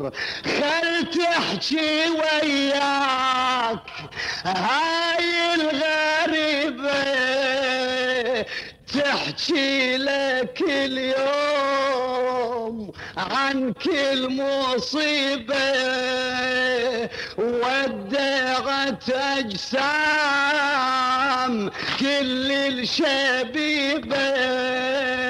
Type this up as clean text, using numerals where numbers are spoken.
خل تحكي وياك هاي الغريبة، تحكي لك اليوم عن كل مصيبة، ودعت أجسام كل الشبيبة.